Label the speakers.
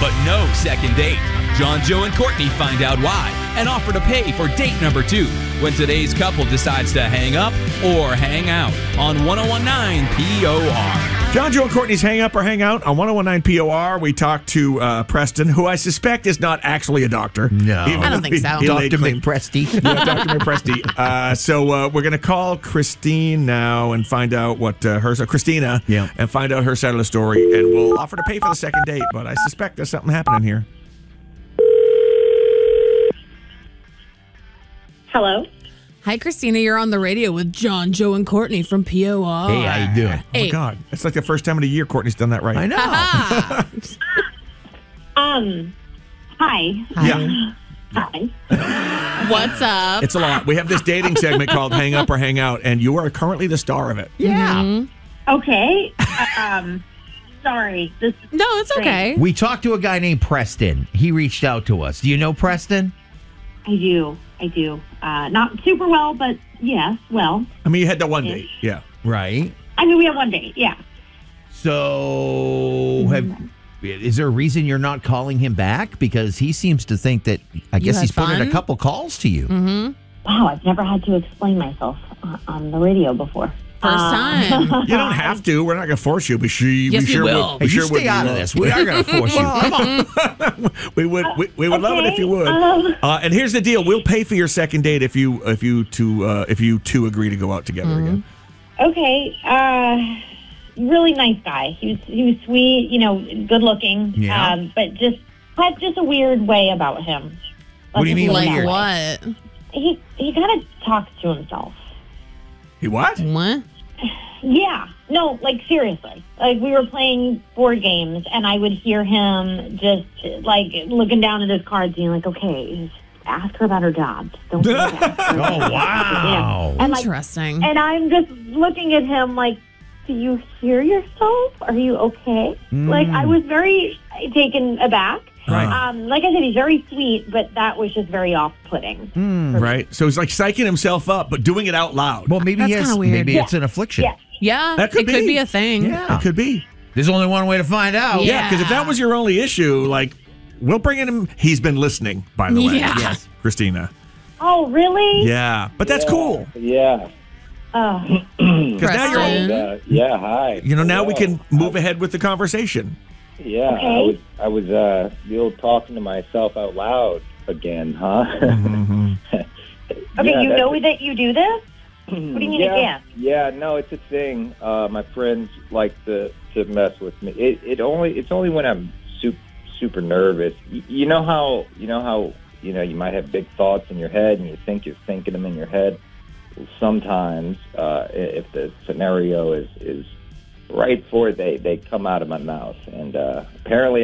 Speaker 1: but no second date. John, Joe, and Courtney find out why and offer to pay for date number 2 when today's couple decides to hang up or hang out on 1019 POR.
Speaker 2: John, Joe, and Courtney's Hang Up or Hang Out on 1019 POR. We talked to Preston, who I suspect is not actually a doctor.
Speaker 3: No.
Speaker 4: I don't think so.
Speaker 3: Dr. McPresty.
Speaker 2: Yeah, Dr. McPresty. So we're going to call Christine now and find out what Christina, and find out her side of the story, and we'll offer to pay for the second date, but I suspect there's something happening here.
Speaker 5: Hello?
Speaker 4: Hi, Christina. You're on the radio with John, Joe, and Courtney from POR.
Speaker 3: Hey, how you doing?
Speaker 2: Oh, my God. It's like the first time in a year Courtney's done that right.
Speaker 3: I know.
Speaker 5: Hi.
Speaker 2: Yeah.
Speaker 5: Hi.
Speaker 4: What's up?
Speaker 2: It's a lot. We have this dating segment called Hang Up or Hang Out, and you are currently the star of it.
Speaker 3: Yeah.
Speaker 5: Okay. Sorry.
Speaker 4: No, it's okay.
Speaker 3: We talked to a guy named Preston. He reached out to us. Do you know Preston?
Speaker 5: I do. Not super well, but yes, well.
Speaker 2: I mean, you had the one date. Yeah.
Speaker 3: Right.
Speaker 5: I mean, we have one date, yeah.
Speaker 3: So, is there a reason you're not calling him back? Because he seems to think that, I guess
Speaker 4: had
Speaker 3: he's put in a
Speaker 4: fun?
Speaker 3: couple calls to you.
Speaker 4: Mm-hmm.
Speaker 5: Wow, I've never had to explain myself on the radio before.
Speaker 4: First time.
Speaker 2: You don't have to. We're not going to force you, but
Speaker 4: Yes, we will.
Speaker 2: would.
Speaker 3: Hey,
Speaker 2: We
Speaker 3: you
Speaker 2: sure
Speaker 3: stay
Speaker 2: would
Speaker 3: out of
Speaker 2: love-
Speaker 3: this. We are going to force you. Come on.
Speaker 2: We would love it if you would. And here's the deal: we'll pay for your second date if you two agree to go out together again.
Speaker 5: Okay. Really nice guy. He was sweet, good looking.
Speaker 3: Yeah.
Speaker 5: But just had a weird way about him.
Speaker 3: What do you mean
Speaker 4: Like
Speaker 3: weird?
Speaker 4: what?
Speaker 5: He kind of talks to himself.
Speaker 2: He what?
Speaker 4: What?
Speaker 5: Yeah. No, like seriously. Like we were playing board games and I would hear him just like looking down at his cards being like, okay, just ask her about her job. Just don't do that.
Speaker 3: Oh, wow.
Speaker 5: Yeah. And
Speaker 4: Interesting.
Speaker 5: and I'm just looking at him like, do you hear yourself? Are you okay? Like I was very taken aback.
Speaker 2: Right.
Speaker 5: Like I said, he's very sweet, but that was just very off-putting.
Speaker 2: Right. So he's like psyching himself up, but doing it out loud.
Speaker 3: Well, maybe
Speaker 4: That's
Speaker 3: he has,
Speaker 4: kinda weird.
Speaker 3: maybe it's an affliction.
Speaker 5: Yeah.
Speaker 4: Yeah,
Speaker 2: That could
Speaker 4: it could
Speaker 2: be.
Speaker 4: be a thing.
Speaker 3: Yeah.
Speaker 2: It could be.
Speaker 3: There's only one way to find out.
Speaker 4: Yeah.
Speaker 2: Because if that was your only issue, like, we'll bring in him. He's been listening, by the way.
Speaker 4: Yeah.
Speaker 3: Yes.
Speaker 2: Christina.
Speaker 5: Oh, really?
Speaker 2: Yeah. But that's cool.
Speaker 6: Yeah.
Speaker 5: Oh.
Speaker 2: Because now you're,
Speaker 4: Preston.
Speaker 6: Yeah. Hi.
Speaker 2: now we
Speaker 6: Hello.
Speaker 2: can move ahead with the conversation.
Speaker 6: Yeah.
Speaker 5: Okay.
Speaker 6: I was talking to myself out loud again, huh?
Speaker 5: Okay,
Speaker 6: Yeah,
Speaker 5: you
Speaker 6: that's
Speaker 5: know that you do this? What do you mean again?
Speaker 6: Yeah, no, it's a thing. My friends like to mess with me. It's only when I'm super nervous. You know how you might have big thoughts in your head and you think you're thinking them in your head. Sometimes, if the scenario is right for it, they come out of my mouth, and apparently